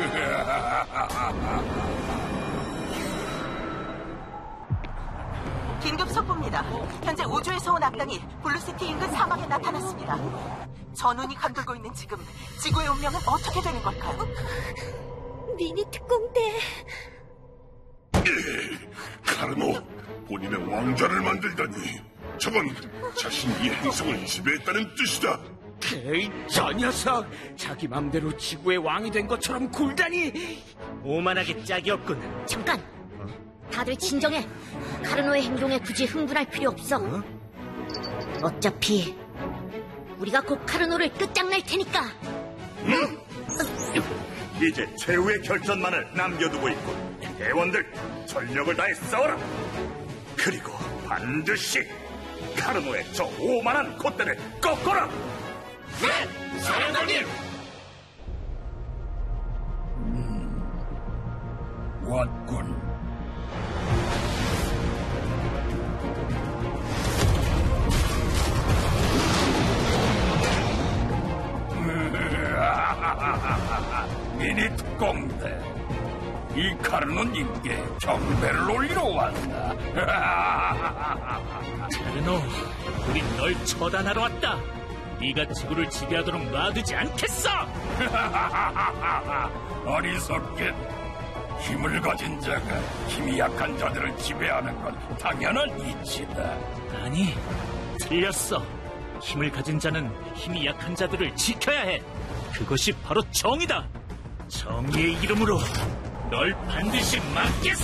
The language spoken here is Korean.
긴급 속보입니다. 현재 우주에서 온 악당이 블루시티 인근 사막에 나타났습니다. 전운이 감돌고 있는 지금 지구의 운명은 어떻게 되는 걸까요? 미니 특공대. 카르노, 본인의 왕좌를 만들다니. 저건 자신이 행성을 지배했다는 뜻이다. 에이, 저 녀석! 자기 맘대로 지구의 왕이 된 것처럼 굴다니! 오만하게 짝이 없군. 잠깐! 다들 진정해. 카르노의 행동에 굳이 흥분할 필요 없어. 어차피 우리가 곧 카르노를 끝장낼 테니까. 이제 최후의 결전만을 남겨두고 있고, 대원들 전력을 다해 싸워라. 그리고 반드시 카르노의 저 오만한 콧대를 꺾어라. 네! 사령관님! 왔군. 미니 특공대, 이 카르노님께 경배를 올리러 왔다. 카르노, 우린 널 처단하러 왔다. 네가 지구를 지배하도록 놔두지 않겠어. 어리석게. 힘을 가진 자가 힘이 약한 자들을 지배하는 건 당연한 이치다. 아니, 틀렸어. 힘을 가진 자는 힘이 약한 자들을 지켜야 해. 그것이 바로 정의다. 정의의 이름으로 널 반드시 막겠어.